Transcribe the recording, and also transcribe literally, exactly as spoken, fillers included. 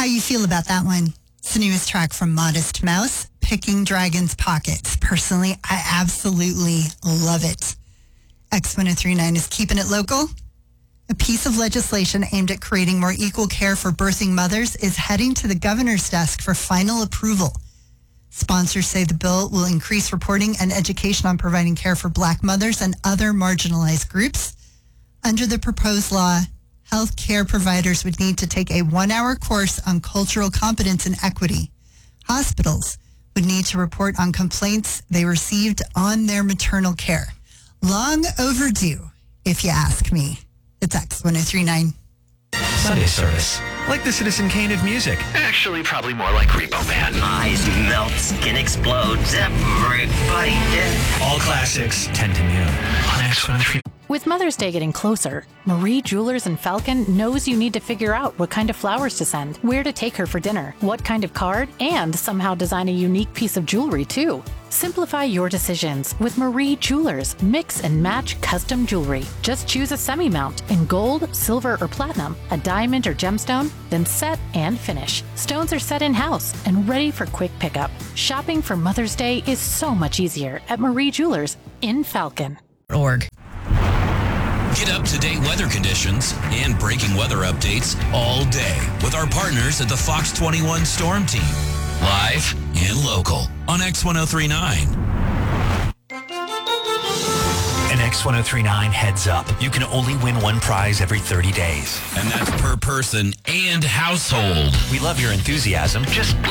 you feel about that one. It's the newest track from Modest Mouse, Picking Dragon's Pockets. Personally, I absolutely love it. X ten thirty-nine is keeping it local. A piece of legislation aimed at creating more equal care for birthing mothers is heading to the governor's desk for final approval. Sponsors say the bill will increase reporting and education on providing care for Black mothers and other marginalized groups. Under the proposed law, health care providers would need to take a one-hour course on cultural competence and equity. Hospitals would need to report on complaints they received on their maternal care. Long overdue, if you ask me. It's X ten thirty-nine. Sunday service. Like the Citizen Kane of music. Actually, probably more like Repo Man. Eyes melt, skin explodes, everybody dead. All classics, ten to noon on X ten thirty-nine. With Mother's Day getting closer, Marie Jewelers in Falcon knows you need to figure out what kind of flowers to send, where to take her for dinner, what kind of card, and somehow design a unique piece of jewelry too. Simplify your decisions with Marie Jewelers. Mix and match custom jewelry. Just choose a semi-mount in gold, silver, or platinum, a diamond or gemstone, then set and finish. Stones are set in-house and ready for quick pickup. Shopping for Mother's Day is so much easier at Marie Jewelers in Falcon. Org. Get up-to-date weather conditions and breaking weather updates all day with our partners at the Fox twenty-one Storm Team. Live and local on X ten thirty-nine. An X ten thirty-nine heads up. You can only win one prize every thirty days. And that's per person and household. We love your enthusiasm. Just